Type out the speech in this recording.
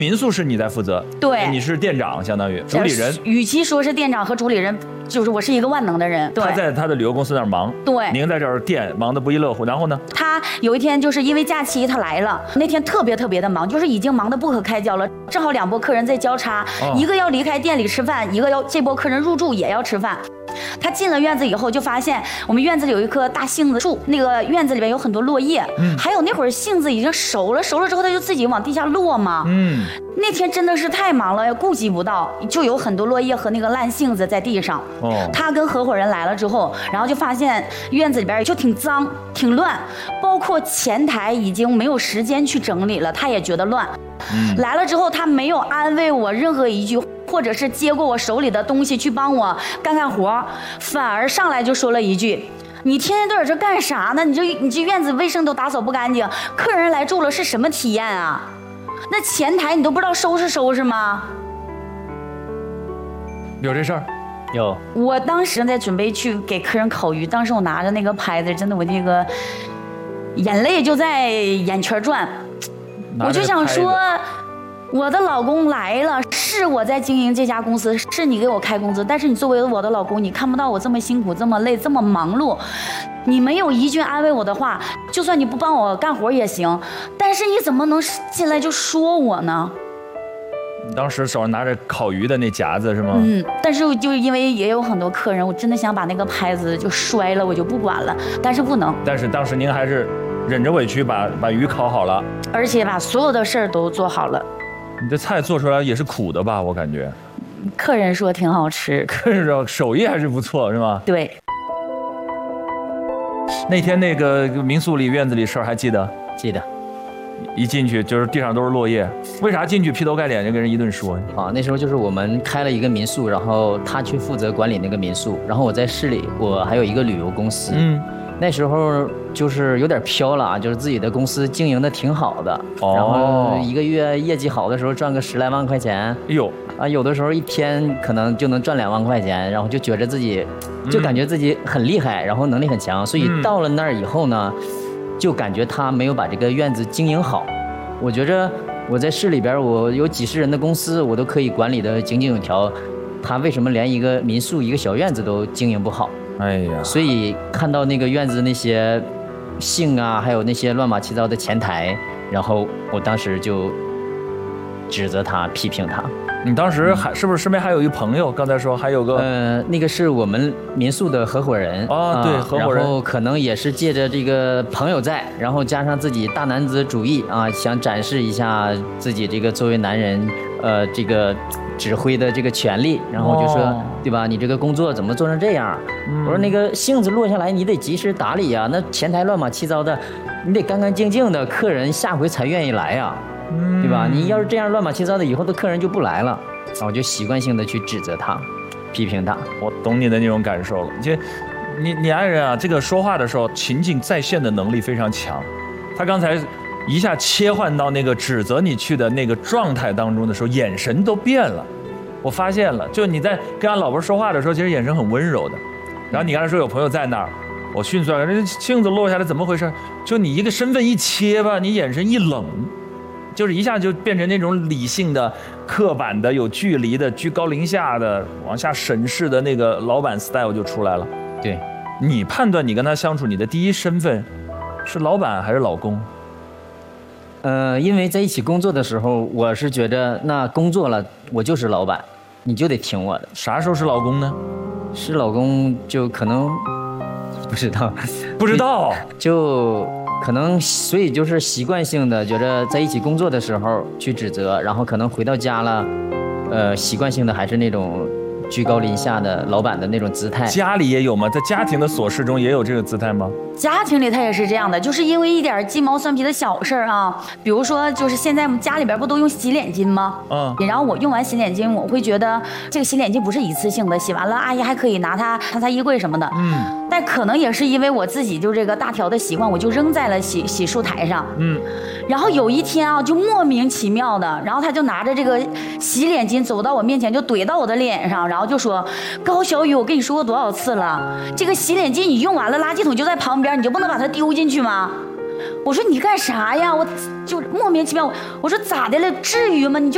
民宿是你在负责， 对， 你是店长，相当于主理人。 与其说是店长和主理人，就是我是一个万能的人。对， 他在他的旅游公司那儿忙， 对， 您在这儿店忙得不亦乐乎。然后呢， 他有一天就是因为假期他来了，那天特别的忙，就是已经忙得不可开交了。正好2波客人在交叉，一个要离开店里吃饭，一个要这波客人入住也要吃饭。他进了院子以后，就发现我们院子里有一棵大杏子树，那个院子里边有很多落叶，还有那会儿杏子已经熟了之后，它就自己往地下落嘛。那天真的是太忙了，顾及不到，就有很多落叶和那个烂杏子在地上。他跟合伙人来了之后，然后就发现院子里边就挺脏、挺乱，包括前台已经没有时间去整理了，他也觉得乱。来了之后，他没有安慰我任何一句，或者是接过我手里的东西去帮我干活，反而上来就说了一句：“你天天都在这干啥呢？你这院子卫生都打扫不干净，客人来住了是什么体验啊？那前台你都不知道收拾吗？” 有这事儿？ 有。 我当时在准备去给客人烤鱼，当时我拿着那个牌子，真的我这个眼泪就在眼圈转。我就想说，我的老公来了，是我在经营这家公司，是你给我开工资，但是你作为我的老公，你看不到我这么辛苦、这么累、这么忙碌，你没有一句安慰我的话，就算你不帮我干活也行，但是你怎么能进来就说我呢？ 你当时手上拿着烤鱼的那夹子是吗？ 但是就因为也有很多客人，我真的想把那个牌子就摔了，我就不管了，但是不能。 但是当时您还是忍着委屈把鱼烤好了， 而且把所有的事儿都做好了。 你这菜做出来也是苦的吧？我感觉。 客人说挺好吃， 客人说手艺还是不错，是吗？ 对。 那天那个民宿里院子里事儿还记得？ 记得。 一进去就是地上都是落叶，为啥进去劈头盖脸就跟人一顿说？ 那时候就是我们开了一个民宿，然后他去负责管理那个民宿，然后我在市里，我还有一个旅游公司。那时候就是有点飘了，就是自己的公司经营的挺好的，然后一个月业绩好的时候赚个10来万块钱，有的时候一天可能就能赚2万块钱，然后就觉得自己就感觉自己很厉害，然后能力很强，所以到了那儿以后呢，就感觉他没有把这个院子经营好。我觉着我在市里边，我有几十人的公司，我都可以管理的井井有条，他为什么连一个民宿一个小院子都经营不好？ 哎呀， 所以看到那个院子那些杏啊，还有那些乱七八糟的前台，然后我当时就指责他、批评他。 你当时是不是身边还有一朋友？刚才说还有个那个是我们民宿的合伙人对，合伙人。 然后可能也是借着这个朋友在，然后加上自己大男子主义啊，想展示一下自己这个作为男人这个指挥的这个权利，然后就说对吧？你这个工作怎么做成这样？我说那个杏子落下来，你得及时打理啊，那前台乱七八糟的，你得干干净净的，客人下回才愿意来呀。对吧？你要是这样乱七八糟的，以后的客人就不来了。我就习惯性的去指责他，批评他。 我懂你的那种感受了。你爱人啊，这个说话的时候情景再现的能力非常强。他刚才一下切换到那个指责你去的那个状态当中的时候，眼神都变了。我发现了，就你在跟俺老婆说话的时候，其实眼神很温柔的。然后你刚才说有朋友在那儿，我迅速这杏子落下来怎么回事？就你一个身份一切吧，你眼神一冷。就是一下就变成那种理性的、刻板的、有距离的、居高临下的、往下审视的那个老板 style 就出来了。 对， 你判断你跟他相处，你的第一身份是老板还是老公？ 因为在一起工作的时候，我是觉得那工作了，我就是老板，你就得听我的。 啥时候是老公呢？ 是老公就可能不知道， 不知道就。可能所以就是习惯性的觉得在一起工作的时候去指责，然后可能回到家了，习惯性的还是那种居高临下的老板的那种姿态。 家里也有吗？在家庭的琐事中也有这个姿态吗？ 家庭里他也是这样的，就是因为一点鸡毛蒜皮的小事啊，比如说就是现在我们家里边不都用洗脸巾吗？然后我用完洗脸巾，我会觉得这个洗脸巾不是一次性的，洗完了阿姨还可以拿它擦衣柜什么的。但可能也是因为我自己就这个大条的习惯，我就扔在了洗漱台上。然后有一天啊，就莫名其妙的，然后他就拿着这个洗脸巾走到我面前，就怼到我的脸上，然后就说：“高小雨，我跟你说过多少次了，这个洗脸巾你用完了，垃圾桶就在旁边，你就不能把它丢进去吗？”我说：“你干啥呀？”我就莫名其妙，我说：“咋的了？至于吗？你就